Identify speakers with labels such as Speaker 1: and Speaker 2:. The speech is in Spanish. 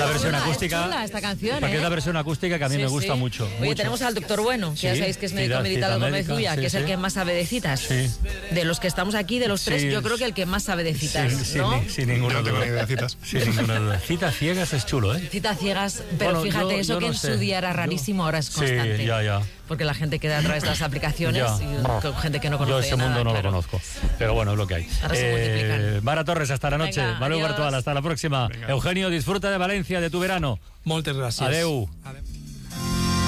Speaker 1: la versión acústica.
Speaker 2: Es chula esta canción,
Speaker 1: Porque es la versión acústica que a mí me gusta mucho.
Speaker 2: Oye, tenemos al doctor Bueno, que ya sabéis que es médico militar Gómez Ulla, que es el que más sabe de citas.
Speaker 1: Sí.
Speaker 2: De los que estamos aquí, de los tres, yo creo que el que más sabe de citas, ¿no?
Speaker 1: Sin ninguna duda.
Speaker 3: De citas.
Speaker 1: Sin ninguna duda. Citas ciegas es chulo, ¿eh?
Speaker 2: Citas ciegas, pero
Speaker 1: Bueno,
Speaker 2: fíjate, eso
Speaker 1: yo
Speaker 2: que
Speaker 1: no
Speaker 2: en
Speaker 1: sé.
Speaker 2: su día era rarísimo, ahora es constante.
Speaker 1: Sí, ya.
Speaker 2: Porque la gente queda a través de las aplicaciones y con gente que no conoce.
Speaker 1: Yo ese mundo
Speaker 2: nada,
Speaker 1: no
Speaker 2: claro.
Speaker 1: lo conozco. Pero bueno, es lo que hay.
Speaker 2: Ahora se multiplican.
Speaker 1: Mara Torres, hasta la noche.
Speaker 2: Venga,
Speaker 1: Manuel
Speaker 2: adiós.
Speaker 1: Bartual, hasta la próxima.
Speaker 3: Venga.
Speaker 1: Eugenio, disfruta de Valencia, de tu verano.
Speaker 4: Moltes gràcies.
Speaker 1: Adeu.
Speaker 4: Adeu.